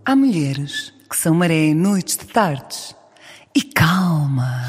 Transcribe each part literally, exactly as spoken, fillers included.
Há mulheres que são maré em noites de tardes. E calma!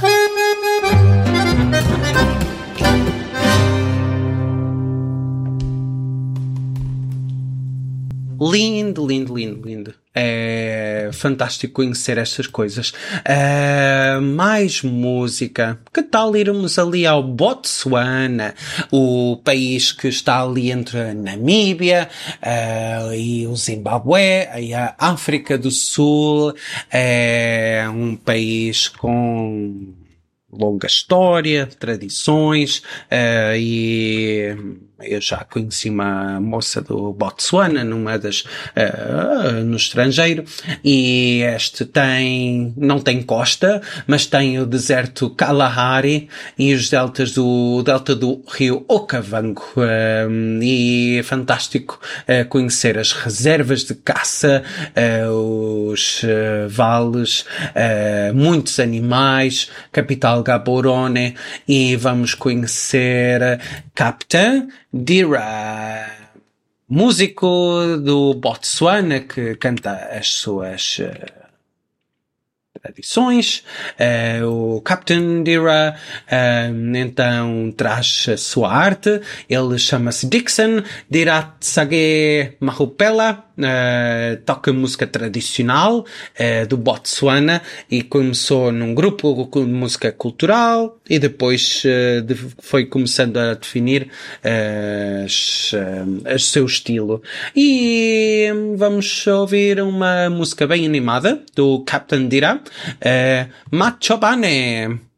Lindo, lindo, lindo, lindo. É fantástico conhecer estas coisas. Uh, mais música. Que tal irmos ali ao Botsuana, o país que está ali entre a Namíbia uh, e o Zimbábue, e a África do Sul. É um país com longa história, tradições, uh, e eu já conheci uma moça do Botsuana numa das, uh, no estrangeiro, e este tem, não tem costa, mas tem o deserto Kalahari e os deltas do, o delta do rio Okavango, uh, e é fantástico uh, conhecer as reservas de caça, uh, os uh, vales, uh, muitos animais, capital Gaborone, e vamos conhecer Captain Dira, músico do Botsuana que canta as suas uh, tradições. Uh, o Captain Dira uh, então traz a sua arte. Ele chama-se Dixon Diratsage Mahupela. Uh, toca música tradicional uh, do Botsuana e começou num grupo de música cultural e depois uh, de, foi começando a definir uh, as, uh, as seu estilo. E vamos ouvir uma música bem animada do Captain Dira, uh, Machobane.